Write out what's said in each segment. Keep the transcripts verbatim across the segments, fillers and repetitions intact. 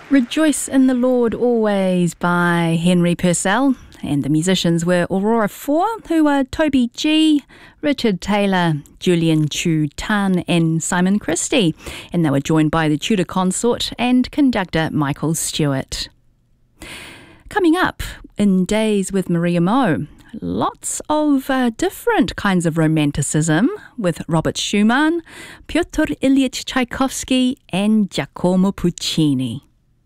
Rejoice in the Lord Always by Henry Purcell. And the musicians were Aurora Four, who are Toby G, Richard Taylor, Julian Chu Tan and Simon Christie. And they were joined by the Tudor Consort and conductor Michael Stewart. Coming up in Days with Maria Mo, lots of uh, different kinds of romanticism with Robert Schumann, Pyotr Ilyich Tchaikovsky and Giacomo Puccini.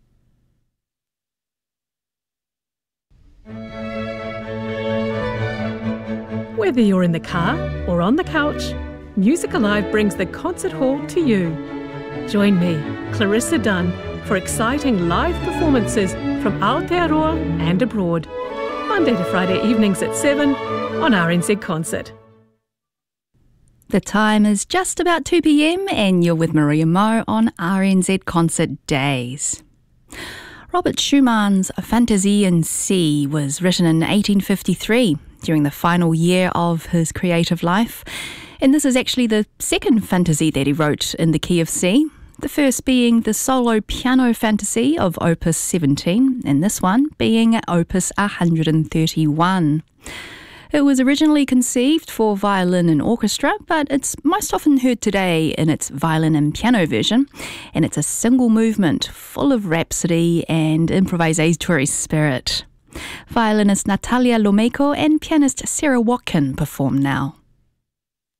Whether you're in the car or on the couch, Music Alive brings the concert hall to you. Join me, Clarissa Dunn, for exciting live performances from Aotearoa and abroad. Monday to Friday evenings at seven on R N Z Concert. The time is just about two p.m. and you're with Maria Mo on R N Z Concert Days. Robert Schumann's Fantasie in C was written in eighteen fifty-three, during the final year of his creative life. And this is actually the second fantasy that he wrote in the key of C, the first being the solo piano fantasy of Opus seventeen, and this one being Opus one hundred thirty-one. It was originally conceived for violin and orchestra, but it's most often heard today in its violin and piano version, and it's a single movement full of rhapsody and improvisatory spirit. Violinist Natalia Lomeko and pianist Sarah Watkin perform now.